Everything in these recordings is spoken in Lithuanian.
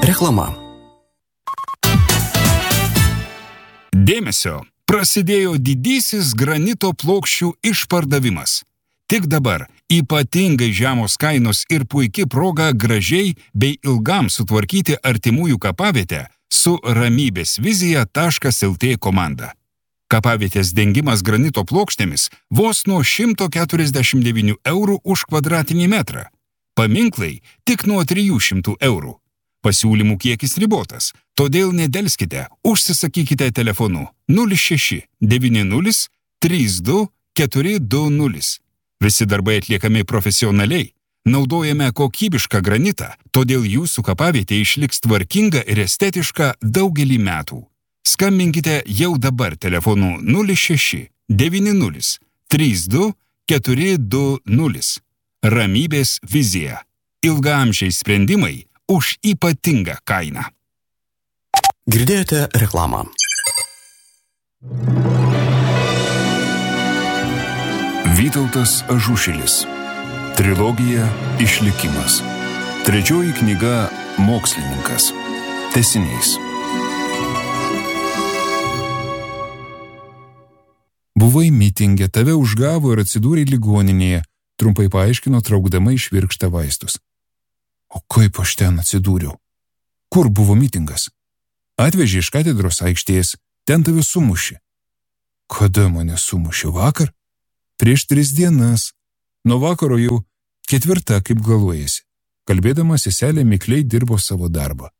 Reklama. Dėmesio! Prasidėjo didysis granito plokščių išpardavimas. Tik dabar ypatingai žemos kainos ir puiki proga gražiai bei ilgam sutvarkyti artimųjų kapavietę su ramybėsvizija.lt komanda. Kapavietės dengimas granito plokštėmis vos nuo 149 eurų už kvadratinį metrą. Paminklai tik nuo 300 eurų. Pasiūlymų kiekis ribotas, todėl nedelskite, užsisakykite telefonu 06 90 32 420. Visi darbai atliekami profesionaliai, naudojame kokybišką granitą, todėl jūsų kapavietė išliks tvarkinga ir estetiška daugelį metų. Skambinkite jau dabar telefonu 06 90 32 420. Ramybės vizija. Ilgaamžiai sprendimai už ypatingą kainą. Girdėjote reklamą. Vytautas Ažušilis. Trilogija Išlikimas. Trečioji knyga Mokslininkas. Tęsinys. Buvai mitinge, tave užgavo ir atsidūrė ligoninėje, trumpai paaiškino traukdama iš virkštą vaistus. O kaip aš ten atsidūriau? Kur buvo mitingas? Atvežė iš katedros aikštės, ten tave sumušė. Kada mane sumušė? Vakar? Prieš 3 dienas. Nuo vakaro jau 4, kaip galuojasi. Kalbėdama seselė mikliai dirbo savo darbą.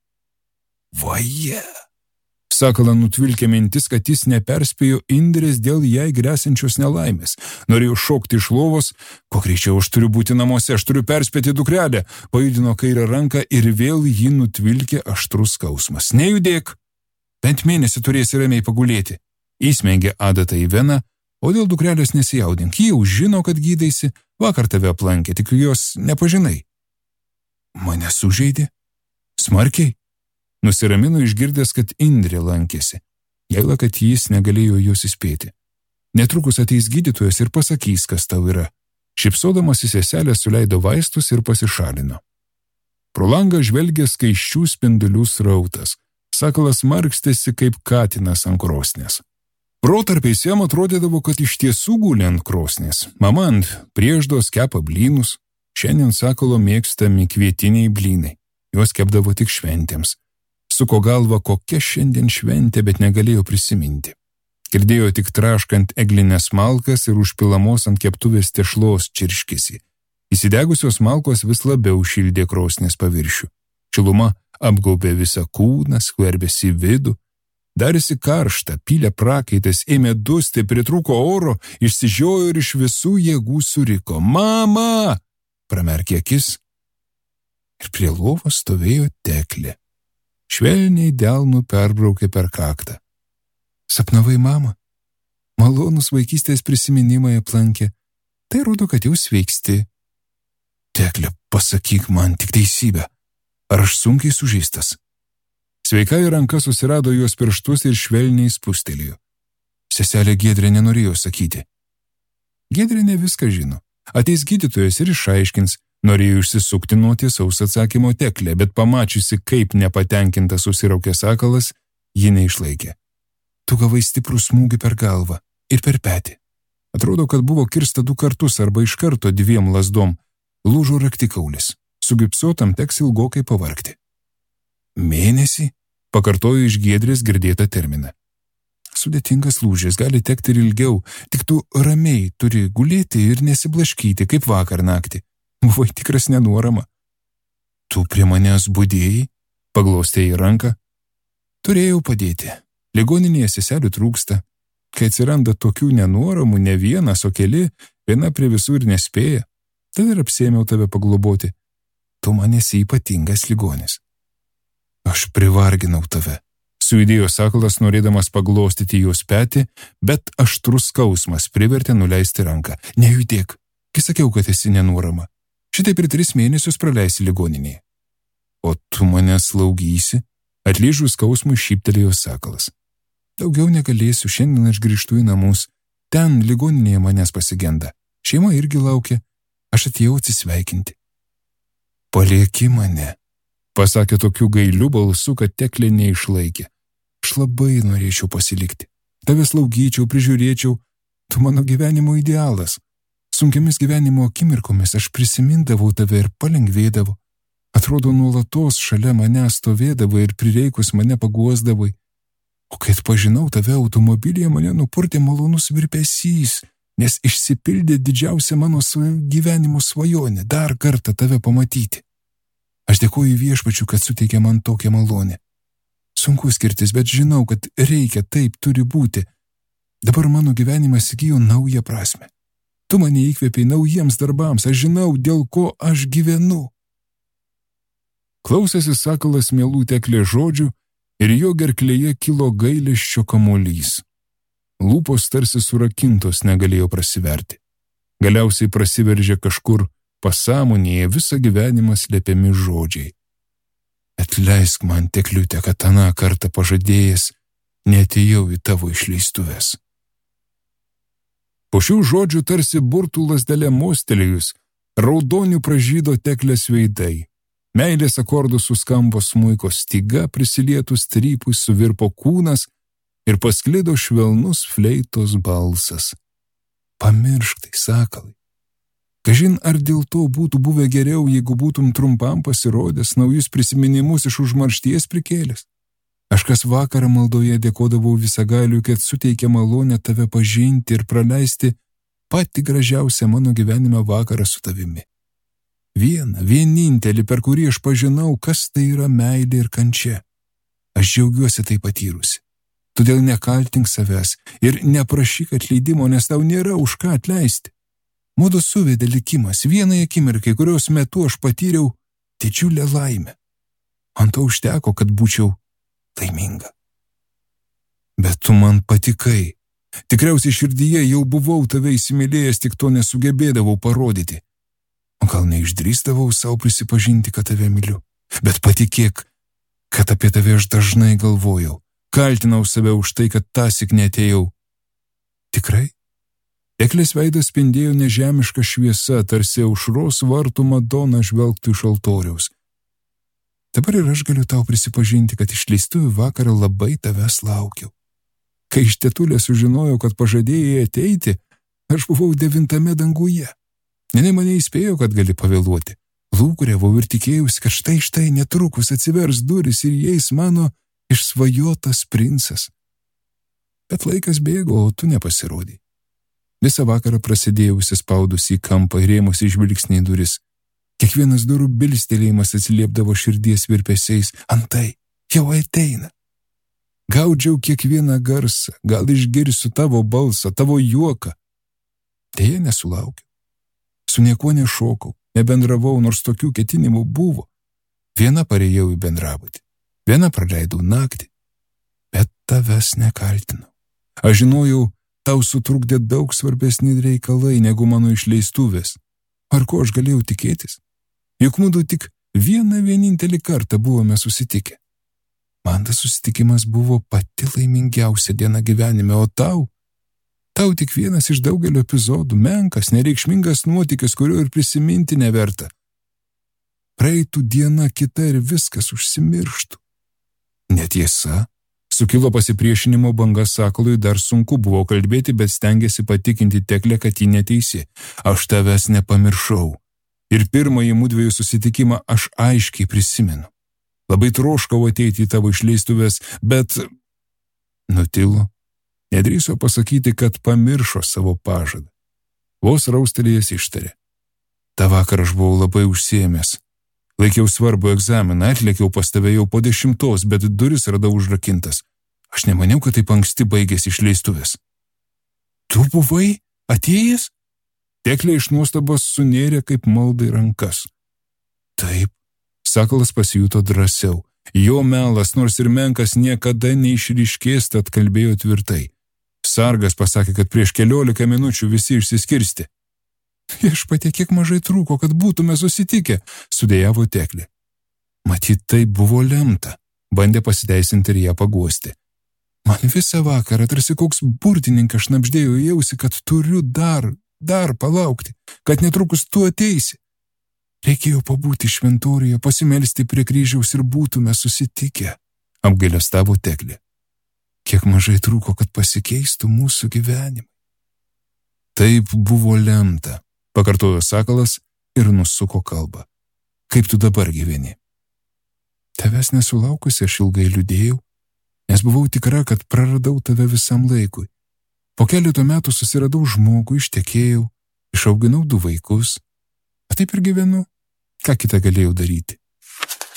Vaje! Sakalą nutvilkė mintis, kad jis neperspėjo Indrės dėl jai gresiančios nelaimės. Norėjo šokti iš lovos, kuo greičiau aš turiu būti namuose, aš turiu perspėti dukrelę. Pajudino kairę ranką ir vėl jį nutvilkė aštrus skausmas. Nejudėk! Bent mėnesį turėsi ramiai pagulėti. Įsmengė adatą į veną, o dėl dukrelės nesijaudink. Ji jau žino, kad gydaisi, vakar tave aplankė, tik jos nepažinai. Mane sužeidė? Smarkiai? Nusiramino išgirdęs, kad Indrė lankėsi. Gaila, kad jis negalėjo jos įspėti. Netrukus ateis gydytojas ir pasakys, kas tau yra. Šipsodamas į seselę suleido vaistus ir pasišalino. Pro langą žvelgė skaisčių spindulių srautas. Sakalas markstėsi kaip katinas ant krosnės. Protarpiais jam atrodydavo, kad iš tiesų guli ant krosnės. Mama ant prieždos kepa blynus. Šiandien Sakalo mėgstami kvietiniai blynai. Juos kepdavo tik šventėms. Suko galva, kokia šiandien šventė, bet negalėjo prisiminti. Girdėjo tik traškant eglinės malkas ir užpilamos ant keptuvės tešlos čirškėsi. Įsidegusios malkos vis labiau šildė krosnės paviršių. Šiluma apgaubė visą kūną, skverbėsi į vidų. Darėsi karšta, pylė prakaitas, ėmė dusti, pritrūko oro, išsižiojo ir iš visų jėgų suriko. Mama! Pramerkė akis. Ir prie lovos stovėjo Teklė. Švelniai delnų perbraukė per kaktą. Sapnavai mamą? Malonus vaikystės prisiminimai aplankė. Tai rodo, kad jau sveiksti. Teklė, pasakyk man tik teisybę. Ar aš sunkiai sužeistas? Sveika į ranką susirado jos pirštus ir švelniai spustelėjo. Seselė Giedrė nenorėjo sakyti. Giedrė ne viską žino. Ateis gydytojas ir išaiškins. Norėjo išsisukti nuo tiesaus atsakymo Teklė, bet pamačiusi, kaip nepatenkintas susiraukė Sakalas, ji neišlaikė. Tu gavai stiprų smūgį per galvą ir per petį. Atrodo, kad buvo kirsta 2 kartus arba iš karto 2 lazdom. Lūžo raktikaulis. Sugipsuotam teks ilgokai pavargti. Mėnesį? Pakartojo iš Giedrės girdėtą terminą. Sudėtingas lūžis, gali tekti ir ilgiau, tik tu ramiai turi gulėti ir nesiblaškyti, kaip vakar naktį. Buvai tikras nenuorama. Tu prie manęs budėjai? Paglostė į ranką. Turėjau padėti. Ligoninėje seselių trūksta. Kai atsiranda tokių nenuoramų, ne vienas, o keli, viena prie visų ir nespėja. Tad ir apsėmiau tave pagloboti. Tu man esi ypatingas ligonis. Aš privarginau tave. Sujudėjo Sakalas, norėdamas paglostyti jos petį, bet aštrus skausmas privertė nuleisti ranką. Nejudėk, kai sakiau, kad esi nenuorama. Šitaip ir 3 mėnesius praleisi ligoninėje. O tu mane slaugysi? Atlyžus skausmui šyptelėjo Sakalas. Daugiau negalėsiu, šiandien aš grįžtu į namus. Ten ligoninėje manęs pasigenda. Šeima irgi laukia. Aš atėjau atsisveikinti. Palieki mane. pasakė tokiu gailiu balsu, kad Teklė neišlaikė. Aš labai norėčiau pasilikti. Tave slaugyčiau, prižiūrėčiau, tu mano gyvenimo idealas. Sunkiamis gyvenimo akimirkomis aš prisimindavau tave ir palengvėdavau. Atrodo, nuolatos šalia mane stovėdavai ir prireikus mane paguosdavai. O kai atpažinau tave automobilyje, mane nupurtė malonus virpesys, nes išsipildė didžiausia mano gyvenimo svajonė – dar kartą tave pamatyti. Aš dėkoju Viešpačiui, kad suteikė man tokią malonę. Sunku skirtis, bet žinau, kad reikia, taip turi būti. Dabar mano gyvenimas įgijo naują prasmę. Tu mane įkvėpiai naujiems darbams, aš žinau, dėl ko aš gyvenu. Klausėsi sakalas mielų Teklės žodžių ir jo gerklėje kilo gailesčio kamuolys. Lūpos tarsi surakintos negalėjo prasiverti. Galiausiai prasiveržė kažkur pasąmonėje visą gyvenimą slėpiami žodžiai. Atleisk man, Tekliute, kad aną kartą pažadėjęs neatėjau į tavo išleistuves. Po šių žodžių tarsi burtų lasdelė mostelėjus, raudonių pražydo Teklės veidai. Meilės akordų suskambo smuiko styga, prisilietus strypui suvirpo kūnas ir pasklido švelnus fleitos balsas. Pamiršk tai, sakalai. Kažin ar dėl to būtų buvę geriau, jeigu būtum trumpam pasirodęs, naujus prisiminimus iš užmaršties prikėlęs. Aš kas vakarą maldoje dėkodavau visagaliui, kad suteikė malonę tave pažinti ir praleisti patį gražiausią mano gyvenime vakarą su tavimi. Vienintelį, per kurį aš pažinau, kas tai yra meilė ir kančia. Aš džiaugiuosi tai patyrusi. Todėl nekaltink savęs ir neprašyk atleidimo, nes tau nėra už ką atleisti. Mudu suvedė likimas vienai akimirkai, kurios metu aš patyriau didžiulę laimę. Man to užteko, kad būčiau laiminga. Bet tu man patikai. Tikriausiai širdyje jau buvau tave įsimylėjęs, tik to nesugebėdavau parodyti. O gal neišdrįsdavau savo prisipažinti, kad tave myliu. Bet patikėk, kad apie tave aš dažnai galvojau. Kaltinau save už tai, kad tąsyk neatėjau. Tikrai? Teklės veidas spindėjo nežemiška šviesa, tarsi aušros vartų Madona žvelgtų iš altoriaus. Dabar ir aš galiu tau prisipažinti, kad išleistuvių vakarą labai tavęs laukiau. Kai iš tetulės sužinojau, kad pažadėjai ateiti, aš buvau 9 danguje. Nenai mane įspėjo, kad gali pavėluoti. Lūkuriavau ir tikėjausi, kad štai netrukus atsivers duris ir įeis mano išsvajotas princas. Bet laikas bėgo, o tu nepasirodai. Visą vakarą prasidėjau įsispaudusi į kampą ir rėmusi žvilgsnį į duris. Kiekvienas durų bilstelėjimas atsiliepdavo širdies virpesiais. Antai, jau ateina. Gaudžiau kiekvieną garsą, gal išgirsiu tavo balsą, tavo juoką. Deja, nesulaukiau. Su niekuo nešokau, nebendravau, nors tokių ketinimų buvo. Viena parėjau į bendrabutį, viena praleidau naktį, bet tavęs nekaltinau. Aš žinojau, tau sutrukdė daug svarbesni reikalai negu mano išleistuvės. Ar ko aš galėjau tikėtis? Juk mudu tik vienintelį kartą buvome susitikę. Man tas susitikimas buvo pati laimingiausia diena gyvenime, o tau tik vienas iš daugelio epizodų, menkas, nereikšmingas nuotykis, kurio ir prisiminti neverta. Praeitų diena kita ir viskas užsimirštų. Netiesa. Sukilo pasipriešinimo banga sakalui, dar sunku buvo kalbėti, bet stengėsi patikinti Teklę, kad ji neteisi. Aš tavęs nepamiršau. Ir pirmąjį mudviejų susitikimą aš aiškiai prisimenu. Labai troškau ateiti į tavo išleistuvės, bet nutilo. Nedrįso pasakyti, kad pamiršo savo pažadą. Vos raustelėjęs ištarė. Ta vakar aš buvau labai užsiėmęs. Laikiau svarbų egzaminą, atlėkiau pas tave jau po 10, bet duris radau užrakintas. Aš nemaniau, kad taip anksti baigėsi išleistuvės. Tu buvai atėjęs? Teklė iš nuostabos sunėrė kaip maldai rankas. Taip, sakalas pasijuto drąsiau. Jo melas, nors ir menkas, niekada neišryškės, tad kalbėjo tvirtai. Sargas pasakė, kad prieš 14 minučių visi išsiskirsti. Viešpatie, kiek mažai trūko, kad būtume susitikę, sudėjavo Teklė. Matyt, tai buvo lemta, bandė pasiteisinti ir ją paguosti. Man visą vakarą tarsi koks burtininkas šnabždėjo į ausį, kad turiu dar palaukti, kad netrukus tu ateisi. Reikėjo pabūti šventoriuje, pasimelsti prie kryžiaus ir būtume susitikę, apgailestavo Teklė. Kiek mažai trūko, kad pasikeistų mūsų gyvenimai. Taip buvo lemta, pakartojo Sakalas ir nusuko kalbą. Kaip tu dabar gyveni? Tavęs nesulaukusi aš ilgai liūdėjau, nes buvau tikra, kad praradau tave visam laikui. Po keleto metų susiradau žmogų, ištekėjau, išauginau 2 vaikus. O taip ir gyvenu. Ką kitą galėjau daryti?